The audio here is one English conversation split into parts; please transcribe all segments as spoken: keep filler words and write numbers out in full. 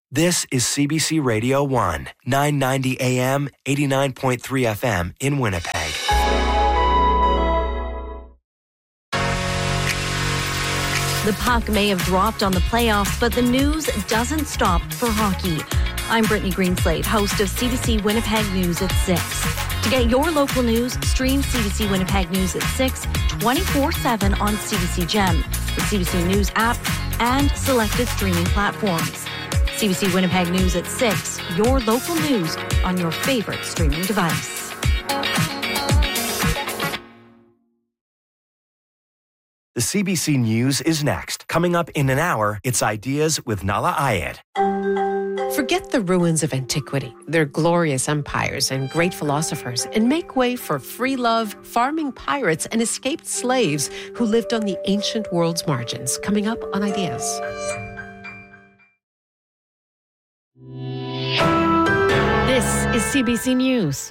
This is C B C Radio one, nine ninety A M, eighty-nine point three F M in Winnipeg. The puck may have dropped on the playoffs, but the news doesn't stop for hockey. I'm Brittany Greenslade, host of C B C Winnipeg News at six. To get your local news, stream C B C Winnipeg News at six, twenty-four seven on C B C Gem, the C B C News app, and selected streaming platforms. C B C Winnipeg News at six, your local news on your favorite streaming device. The C B C News is next. Coming up in an hour, it's Ideas with Nala Ayed. Forget the ruins of antiquity, their glorious empires and great philosophers, and make way for free love, farming pirates, and escaped slaves who lived on the ancient world's margins. Coming up on Ideas. This is C B C News.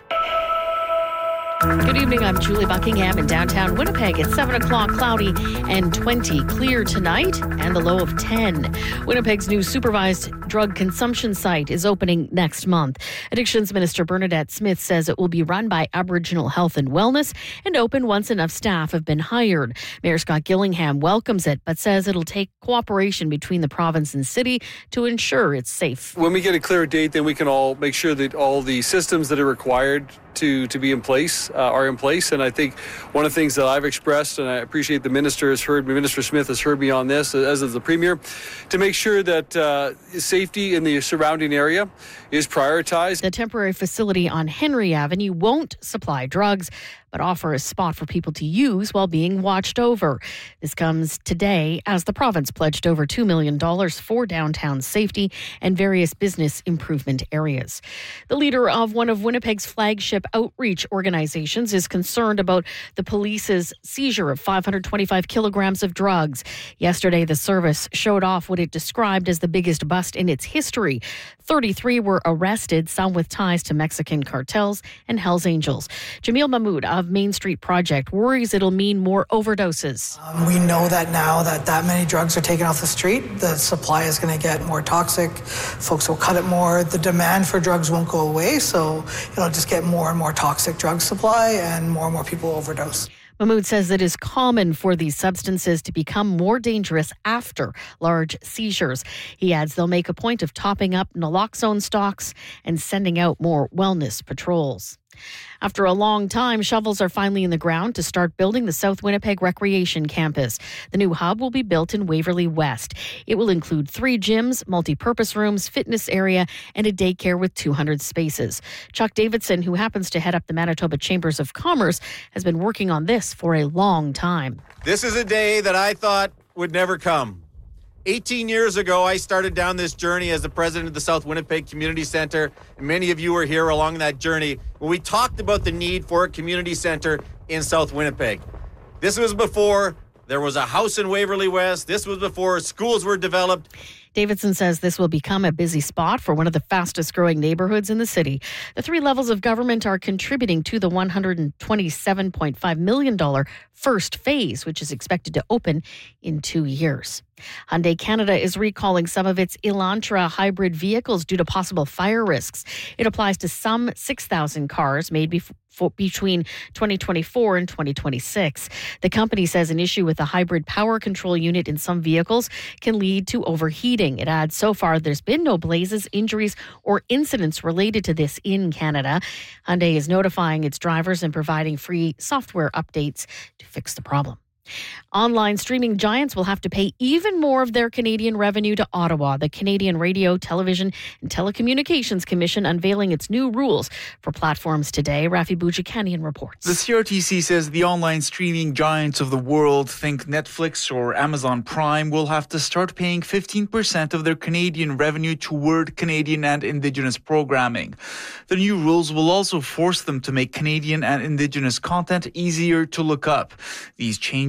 Good evening, I'm Julie Buckingham in downtown Winnipeg. It's seven o'clock, cloudy and twenty. Clear tonight and the low of ten. Winnipeg's new supervised drug consumption site is opening next month. Addictions Minister Bernadette Smith says it will be run by Aboriginal Health and Wellness and open once enough staff have been hired. Mayor Scott Gillingham welcomes it, but says it'll take cooperation between the province and city to ensure it's safe. When we get a clear date, then we can all make sure that all the systems that are required to, to be in place uh, are in place. And I think one of the things that I've expressed, and I appreciate the minister has heard me, Minister Smith has heard me on this, as of the Premier, to make sure that uh, safety in the surrounding area is prioritized. The temporary facility on Henry Avenue won't supply drugs, but offer a spot for people to use while being watched over. This comes today as the province pledged over two million dollars for downtown safety and various business improvement areas. The leader of one of Winnipeg's flagship outreach organizations is concerned about the police's seizure of five hundred twenty-five kilograms of drugs. Yesterday, the service showed off what it described as the biggest bust in its history. thirty-three were arrested, some with ties to Mexican cartels and Hells Angels. Jamil Mahmood of Main Street Project worries it'll mean more overdoses. Um, we know that now that that many drugs are taken off the street, the supply is going to get more toxic. Folks will cut it more. The demand for drugs won't go away, so it'll just get more and more toxic drug supply and more and more people overdose. Mahmood says it is common for these substances to become more dangerous after large seizures. He adds they'll make a point of topping up naloxone stocks and sending out more wellness patrols. After a long time, shovels are finally in the ground to start building the South Winnipeg Recreation Campus. The new hub will be built in Waverley West. It will include three gyms, multi-purpose rooms, fitness area, and a daycare with two hundred spaces. Chuck Davidson, who happens to head up the Manitoba Chambers of Commerce, has been working on this for a long time. This is a day that I thought would never come. eighteen years ago, I started down this journey as the president of the South Winnipeg Community Centre, and many of you were here along that journey when we talked about the need for a community centre in South Winnipeg. This was before there was a house in Waverley West. This was before schools were developed. Davidson says this will become a busy spot for one of the fastest growing neighborhoods in the city. The three levels of government are contributing to the one hundred twenty-seven point five million dollars first phase, which is expected to open in two years. Hyundai Canada is recalling some of its Elantra hybrid vehicles due to possible fire risks. It applies to some six thousand cars made before between twenty twenty-four and twenty twenty-six. The company says an issue with the hybrid power control unit in some vehicles can lead to overheating. It adds, so far there's been no blazes, injuries, or incidents related to this in Canada. Hyundai is notifying its drivers and providing free software updates to fix the problem. Online streaming giants will have to pay even more of their Canadian revenue to Ottawa. The Canadian Radio, Television and Telecommunications Commission unveiling its new rules for platforms today. Rafi Boudjikanian reports. The C R T C says the online streaming giants of the world, think Netflix or Amazon Prime, will have to start paying fifteen percent of their Canadian revenue toward Canadian and Indigenous programming. The new rules will also force them to make Canadian and Indigenous content easier to look up. These changes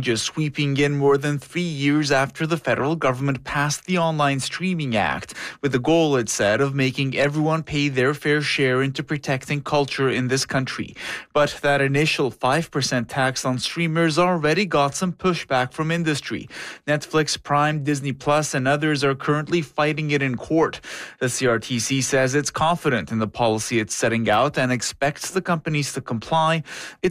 changes sweeping in more than three years after the federal government passed the Online Streaming Act, with the goal, it said, of making everyone pay their fair share into protecting culture in this country. But that initial five percent tax on streamers already got some pushback from industry. Netflix, Prime, Disney Plus, and others are currently fighting it in court. The C R T C says it's confident in the policy it's setting out and expects the companies to comply. It